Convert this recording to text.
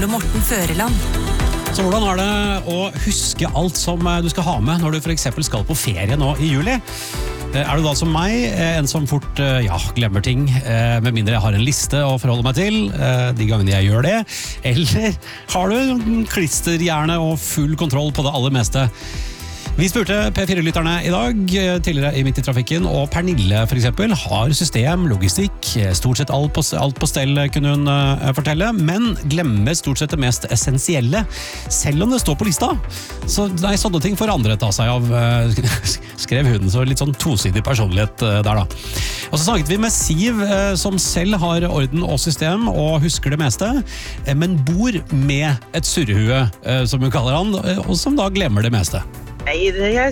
Ole Morten Føreland. Så hvordan det å huske alt som du skal ha med når du for eksempel skal på ferie nå i juli? Du da som meg, en som fort glemmer ting, med mindre jeg har en liste å forholde meg til, de gangene jeg gjør det? Eller har du klisterhjerne og full kontroll på det aller meste? Vi spurte P4-lytterne i dag, tidligere i Midt i trafikken, og Pernille for eksempel har system, logistikk, stort sett alt på stell kunne hun fortelle, men glemmer stort sett det mest essensielle, selv om det står på lista. Så nei, sånne ting får andre ta seg av, skrev hun, så litt sånn tosidig personlighet der da. Og så snakket vi med Siv, som selv har orden og system og husker det meste, men bor med et surrehue, som hun kaller han, og som da glemmer det meste. Nei, jeg